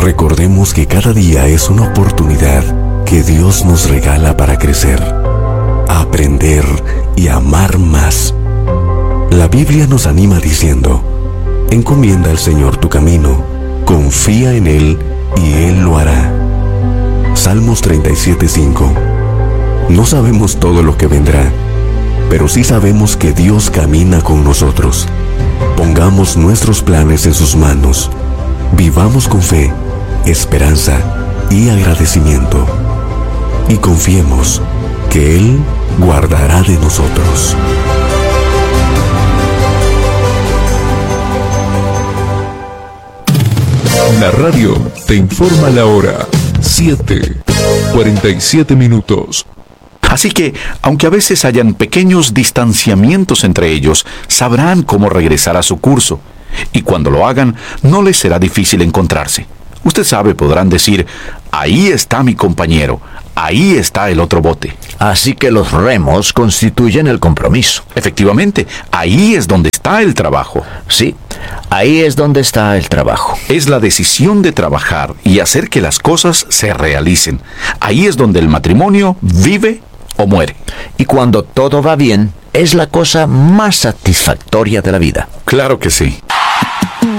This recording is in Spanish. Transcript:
Recordemos que cada día es una oportunidad que Dios nos regala para crecer, aprender y amar más. La Biblia nos anima diciendo: encomienda al Señor tu camino, confía en Él y Él lo hará. Salmos 37:5. No sabemos todo lo que vendrá, pero sí sabemos que Dios camina con nosotros. Pongamos nuestros planes en sus manos. Vivamos con fe, esperanza y agradecimiento. Y confiemos que Él guardará de nosotros. La radio te informa la hora. 7:47. Así que, aunque a veces hayan pequeños distanciamientos entre ellos, sabrán cómo regresar a su curso. Y cuando lo hagan, no les será difícil encontrarse. Usted sabe, podrán decir: ahí está mi compañero, ahí está el otro bote. Así que los remos constituyen el compromiso. Efectivamente, ahí es donde está el trabajo. Sí, ahí es donde está el trabajo. Es la decisión de trabajar y hacer que las cosas se realicen. Ahí es donde el matrimonio vive o muere. Y cuando todo va bien, es la cosa más satisfactoria de la vida. Claro que sí.